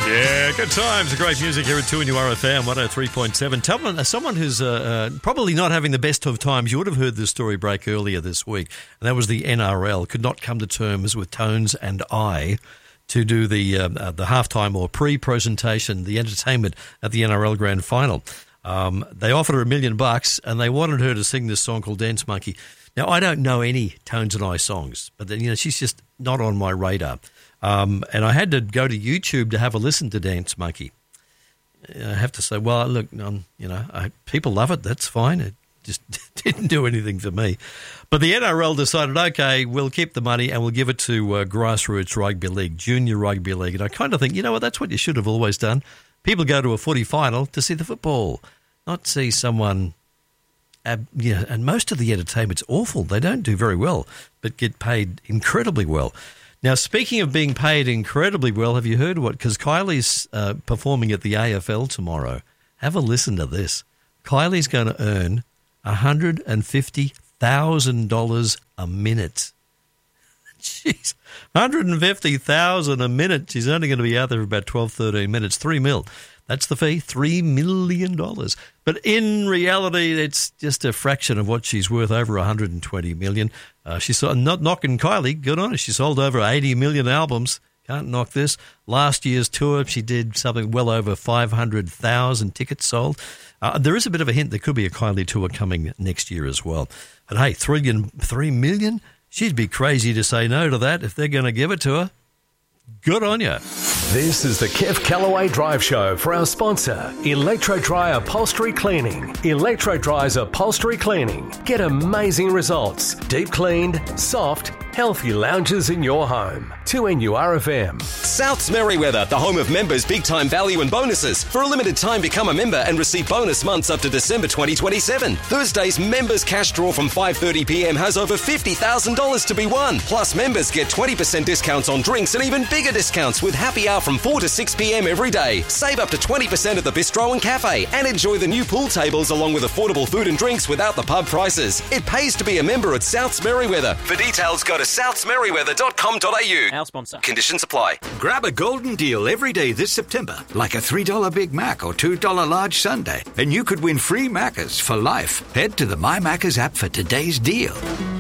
Yeah, good times. Great music here at 2NURFM 103.7. Someone who's probably not having the best of times, you would have heard this story break earlier this week, and that was the NRL could not come to terms with Tones and I to do the halftime or pre-presentation, the entertainment at the NRL Grand Final. They offered her $1 million and they wanted her to sing this song called Dance Monkey. Now, I don't know any Tones and I songs, but then, she's just not on my radar. And I had to go to YouTube to have a listen to Dance Monkey. I have to say, well, look, people love it. That's fine. It just didn't do anything for me. But the NRL decided, okay, we'll keep the money and we'll give it to grassroots rugby league, junior rugby league. And I kind of think, that's what you should have always done. People go to a footy final to see the football, not see someone. And most of the entertainment's awful. They don't do very well, but get paid incredibly well. Now, speaking of being paid incredibly well, have you heard what? Because Kylie's performing at the AFL tomorrow. Have a listen to this. Kylie's going to earn $150,000 a minute. Jeez, $150,000 a minute. She's only going to be out there for about 12, 13 minutes. $3 million. That's the fee, $3 million. But in reality, it's just a fraction of what she's worth, over $120 million. She's not knocking Kylie. Good on her. She sold over 80 million albums. Can't knock this. Last year's tour, she did something well over 500,000 tickets sold. There is a bit of a hint there could be a Kylie tour coming next year as well. But hey, $3 million? She'd be crazy to say no to that if they're going to give it to her. Good on you. This is the Kev Callaway Drive Show for our sponsor, Electro Dry Upholstery Cleaning. Electro Dry's Upholstery Cleaning. Get amazing results. Deep cleaned, soft, healthy lounges in your home. 2NURFM. Souths Merriweather, the home of members' big-time value and bonuses. For a limited time, become a member and receive bonus months up to December 2027. Thursday's members' cash draw from 5:30 p.m. has over $50,000 to be won. Plus, members get 20% discounts on drinks and even bigger discounts with happy hour from 4 to 6 p.m. every day. Save up to 20% at the Bistro and Cafe and enjoy the new pool tables along with affordable food and drinks without the pub prices. It pays to be a member at Souths Merriweather. For details, go to southsmerriweather.com.au. Our sponsor. Conditions apply. Grab a golden deal every day this September, like a $3 Big Mac or $2 large sundae, and you could win free Maccas for life. Head to the My Maccas app for today's deal.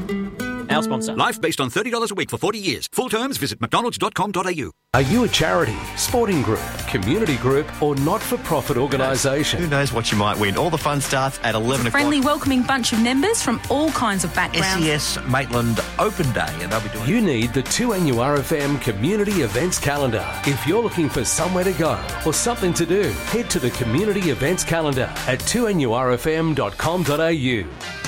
Our sponsor. Life based on $30 a week for 40 years. Full terms, visit mcdonalds.com.au. Are you a charity, sporting group, community group, or not-for-profit organisation? Who knows what you might win? All the fun starts at 11 o'clock. Friendly, welcoming bunch of members from all kinds of backgrounds. SES Maitland Open Day, and they'll be doing... You need the 2NURFM Community Events Calendar. If you're looking for somewhere to go or something to do, head to the Community Events Calendar at 2NURFM.com.au.